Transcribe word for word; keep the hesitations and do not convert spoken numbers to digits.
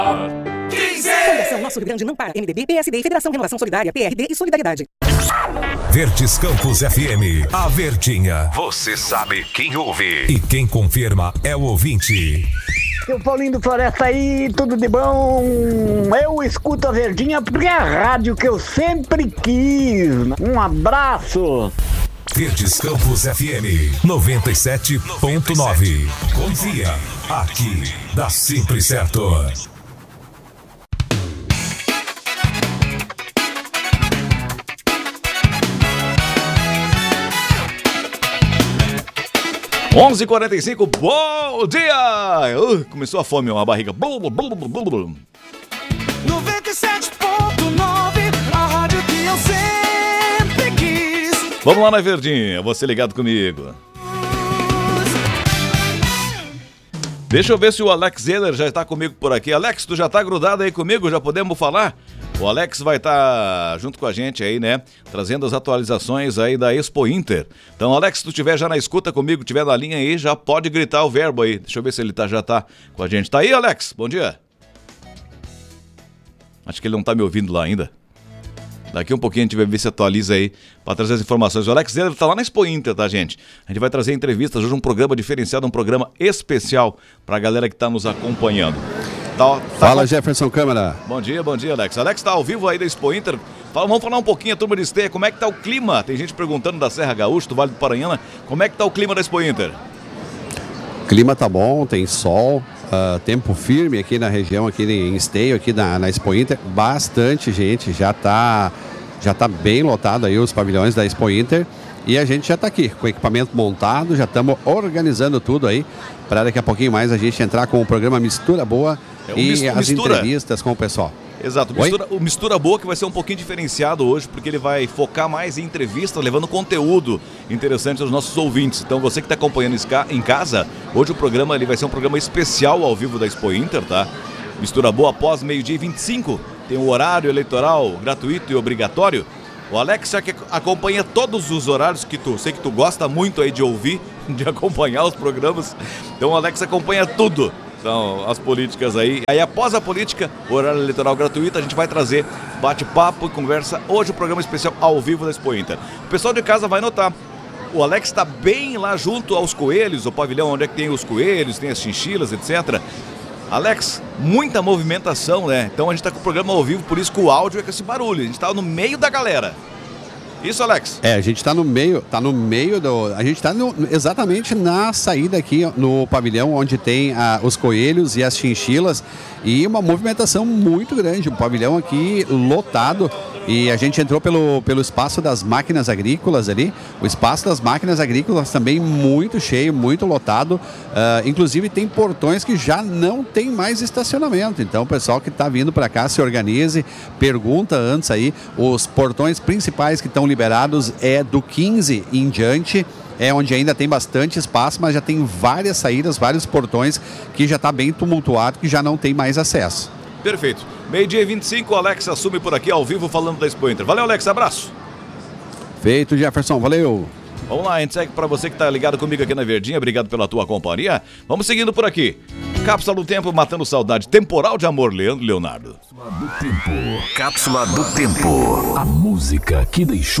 Fundação Nosso Rio Grande não para. M D B, P S D e Federação Renovação Solidária, P R D e Solidariedade. Verdes Campos F M, a Verdinha. Você sabe quem ouve e quem confirma é o ouvinte. Eu, Paulinho do Floresta aí, tudo de bom? Eu escuto a Verdinha porque é a rádio que eu sempre quis. Um abraço. Verdes Campos F M noventa e sete ponto nove. Confia, aqui dá sempre certo. onze e quarenta e cinco, bom dia! Uh, começou a fome, uma barriga. noventa e sete ponto nove, a rádio que eu sempre quis. Vamos lá na Verdinha, você ligado comigo. Deixa eu ver se o Alex Zeller já está comigo por aqui. Alex, tu já tá grudado aí comigo? Já podemos falar? O Alex vai estar junto com a gente aí, né? Trazendo as atualizações aí da Expo Inter. Então, Alex, se tu estiver já na escuta comigo, estiver na linha aí, já pode gritar o verbo aí. Deixa eu ver se ele tá, já tá com a gente. Tá aí, Alex? Bom dia. Acho que ele não tá me ouvindo lá ainda. Daqui um pouquinho a gente vai ver se atualiza aí para trazer as informações. O Alex Zeller tá lá na Expo Inter, tá, gente? A gente vai trazer entrevistas, hoje um programa diferenciado, um programa especial pra galera que tá nos acompanhando. Tá, tá Fala, com... Jefferson Câmara. Bom dia, bom dia, Alex. Alex tá ao vivo aí da Expo Inter. Fala, vamos falar um pouquinho, a turma de Esteia, como é que tá o clima? Tem gente perguntando da Serra Gaúcha, do Vale do Paranhana. Como é que tá o clima da Expo Inter? O clima tá bom, tem sol, uh, tempo firme aqui na região, aqui em Esteio, aqui na, na Expo Inter. Bastante gente, já tá, já tá bem lotado aí os pavilhões da Expo Inter. E a gente já está aqui com o equipamento montado, já estamos organizando tudo aí para daqui a pouquinho mais a gente entrar com o programa Mistura Boa é, e mis- as mistura. entrevistas com o pessoal. Exato, mistura, o Mistura Boa que vai ser um pouquinho diferenciado hoje, porque ele vai focar mais em entrevistas, levando conteúdo interessante aos nossos ouvintes. Então você que está acompanhando em casa, hoje o programa ele vai ser um programa especial ao vivo da Expo Inter, tá? Mistura Boa após meio-dia e vinte e cinco, tem o horário eleitoral gratuito e obrigatório. O Alex já que acompanha todos os horários que tu, sei que tu gosta muito aí de ouvir, de acompanhar os programas. Então o Alex acompanha tudo, são as políticas aí. Aí após a política, o horário eleitoral gratuito, a gente vai trazer bate-papo e conversa. Hoje o programa especial ao vivo da Expo Inter. O pessoal de casa vai notar, o Alex está bem lá junto aos coelhos, o pavilhão onde é que tem os coelhos, tem as chinchilas, etcétera. Alex, muita movimentação, né? Então a gente tá com o programa ao vivo, por isso que o áudio é com esse barulho. A gente tá no meio da galera. Isso, Alex? É, a gente tá no meio, tá no meio do... A gente tá no, exatamente na saída aqui no pavilhão, onde tem ah, os coelhos e as chinchilas. E uma movimentação muito grande, um pavilhão aqui lotado. E a gente entrou pelo, pelo espaço das máquinas agrícolas ali. O espaço das máquinas agrícolas também muito cheio, muito lotado. Uh, inclusive tem portões que já não tem mais estacionamento. Então o pessoal que está vindo para cá se organize, pergunta antes aí. Os portões principais que estão liberados é do quinze em diante. É onde ainda tem bastante espaço, mas já tem várias saídas, vários portões que já está bem tumultuado, que já não tem mais acesso. Perfeito. Meio-dia e vinte e cinco, o Alex assume por aqui ao vivo falando da Expo Inter. Valeu, Alex, abraço. Feito, Jefferson, valeu. Vamos lá, a gente segue para você que está ligado comigo aqui na Verdinha. Obrigado pela tua companhia. Vamos seguindo por aqui. Cápsula do Tempo, matando saudade. Temporal de amor, Leandro Leonardo. Cápsula do Tempo. Cápsula do Tempo. A música que deixou